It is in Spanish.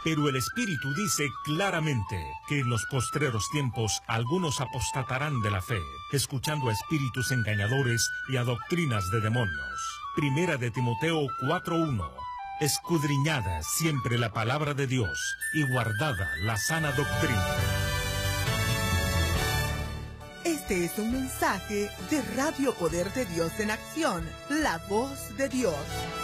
Pero el Espíritu dice claramente que en los postreros tiempos algunos apostatarán de la fe, escuchando a espíritus engañadores y a doctrinas de demonios. Primera de Timoteo 4:1. Escudriñada siempre la palabra de Dios y guardada la sana doctrina. Este es un mensaje de Radio Poder de Dios en Acción, la voz de Dios.